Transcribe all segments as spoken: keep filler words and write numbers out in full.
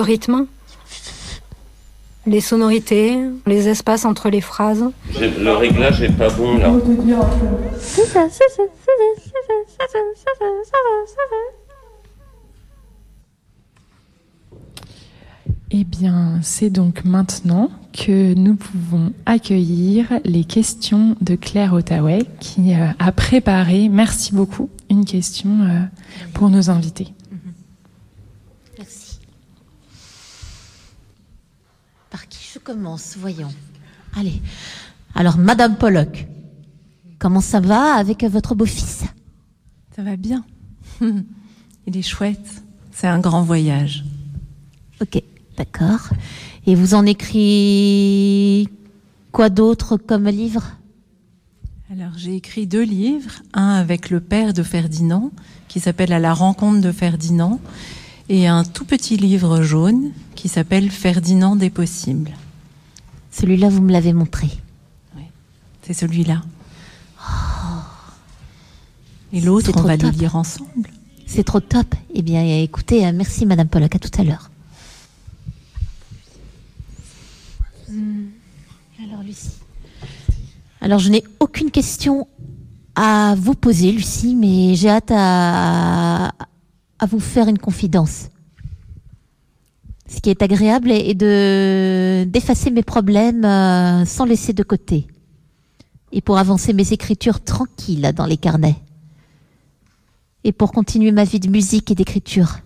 rythme, les sonorités, les espaces entre les phrases. Le réglage est pas bon là. Eh bien, c'est donc maintenant que nous pouvons accueillir les questions de Claire Ottaway qui euh, a préparé, merci beaucoup, une question euh, pour nos invités. Merci. Par qui je commence? Voyons. Allez. Alors, Madame Pollock, comment ça va avec votre beau-fils? Ça va bien. Il est chouette. C'est un grand voyage. Ok. D'accord. Et vous en écrit quoi d'autre comme livre? Alors, j'ai écrit deux livres. Un avec le père de Ferdinand, qui s'appelle « À la rencontre de Ferdinand », et un tout petit livre jaune qui s'appelle « Ferdinand des possibles ». Celui-là, vous me l'avez montré. Oui, c'est celui-là. Oh. Et l'autre, on va le lire ensemble. C'est trop top. Eh bien, écoutez, merci Madame Pollock, à tout à l'heure. Alors Lucie. Alors je n'ai aucune question à vous poser, Lucie, mais j'ai hâte à, à vous faire une confidence. Ce qui est agréable est de d'effacer mes problèmes euh, sans laisser de côté. Et pour avancer mes écritures tranquilles dans les carnets. Et pour continuer ma vie de musique et d'écriture.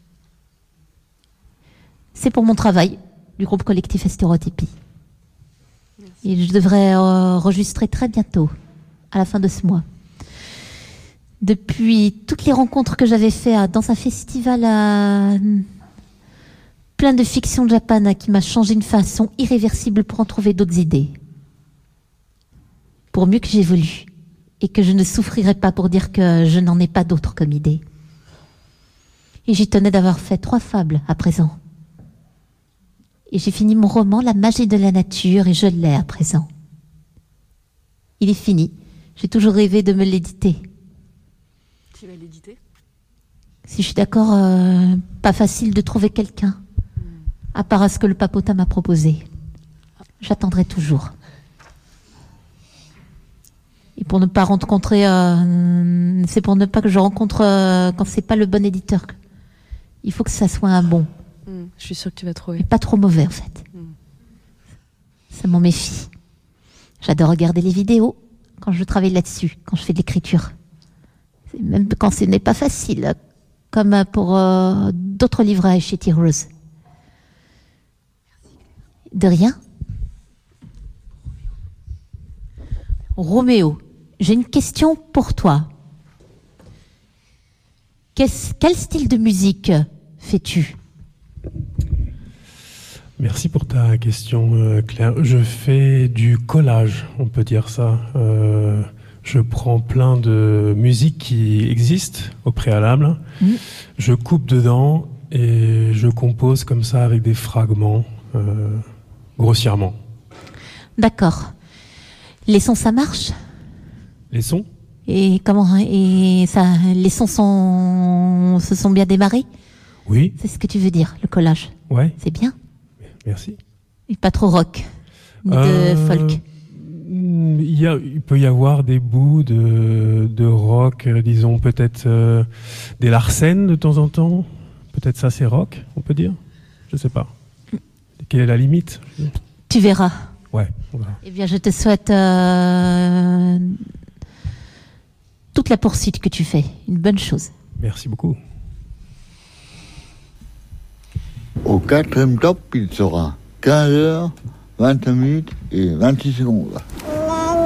C'est pour mon travail du groupe collectif Stéréotypie. Et je devrais euh, enregistrer très bientôt, à la fin de ce mois. Depuis toutes les rencontres que j'avais faites dans un festival à... plein de fiction japan qui m'a changé d'une façon irréversible pour en trouver d'autres idées. Pour mieux que j'évolue et que je ne souffrirai pas pour dire que je n'en ai pas d'autres comme idées. Et j'y tenais d'avoir fait trois fables à présent. Et j'ai fini mon roman « La magie de la nature » et je l'ai à présent. Il est fini. J'ai toujours rêvé de me l'éditer. Tu vas l'éditer? Si je suis d'accord, euh, pas facile de trouver quelqu'un. Hmm. À part à ce que le papotin m'a proposé. J'attendrai toujours. Et pour ne pas rencontrer... Euh, c'est pour ne pas que je rencontre euh, quand c'est pas le bon éditeur. Il faut que ça soit un bon. Mmh, je suis sûre que tu vas trouver. Mais pas trop mauvais en fait. Mmh. Ça m'en méfie. J'adore regarder les vidéos quand je travaille là-dessus, quand je fais de l'écriture. Même quand ce n'est pas facile, comme pour euh, d'autres livres chez T-Rose. De rien. Roméo, j'ai une question pour toi. Qu'est-ce, quel style de musique fais-tu ? Merci pour ta question, euh, Claire. Je fais du collage, on peut dire ça. Euh, je prends plein de musiques qui existent au préalable, mmh. je coupe dedans et je compose comme ça avec des fragments, euh, grossièrement. D'accord. Les sons, ça marche ? Les sons ? Et comment et ça, les sons sont, se sont bien démarrés ? Oui. C'est ce que tu veux dire, le collage ? Ouais. C'est bien ? Merci. Et pas trop rock, ni euh, de folk. Il, y a, il peut y avoir des bouts de, de rock, euh, disons peut-être euh, des Larsen de temps en temps. Peut-être ça c'est rock, on peut dire. Je sais pas. Quelle est la limite ? Tu verras. Ouais. On verra. Eh bien, je te souhaite euh, toute la poursuite que tu fais. Une bonne chose. Merci beaucoup. Au quatrième top, il sera quinze heures, vingt minutes et vingt-six secondes.